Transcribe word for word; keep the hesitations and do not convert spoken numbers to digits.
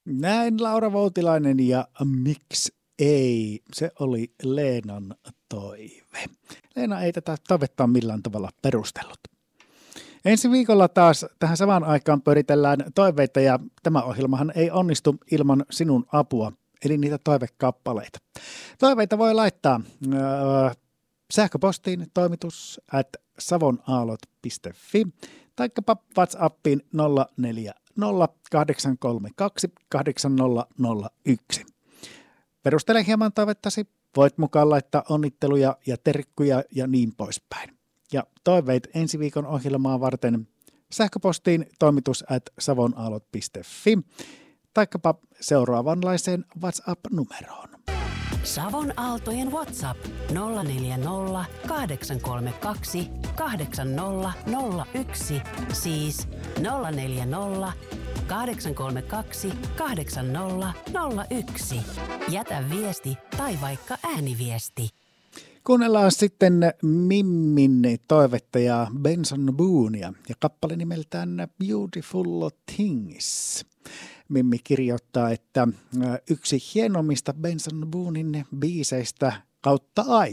Näin Laura Voutilainen ja miksi ei, se oli Leenan toive. Leena ei tätä toivetta millään tavalla perustellut. Ensi viikolla taas tähän samaan aikaan pyöritellään toiveita ja tämä ohjelmahan ei onnistu ilman sinun apua, eli niitä toivekappaleita. Toiveita voi laittaa öö, sähköpostiin toimitus at savonaallot piste fi taikka WhatsAppiin nolla neljä nolla kahdeksan kolme kaksi kahdeksan nolla nolla yksi. Perustele hieman toivettasi, voit mukaan laittaa onnitteluja ja terkkuja ja niin poispäin. Ja toiveet ensi viikon ohjelmaa varten sähköpostiin toimitus at savonaallot piste fi taikka seuraavanlaiseen WhatsApp-numeroon. Savon Aaltojen WhatsApp nolla neljä nolla kahdeksan kolme kaksi kahdeksan nolla nolla yksi, siis nolla neljä nolla kahdeksan kolme kaksi kahdeksan nolla nolla yksi. Jätä viesti tai vaikka ääniviesti. Kuunnellaan sitten Mimmin toivetta ja Benson Boonia ja kappale nimeltään Beautiful Things. Mimmi kirjoittaa, että yksi hienommista Benson Boonin biiseistä kautta ai.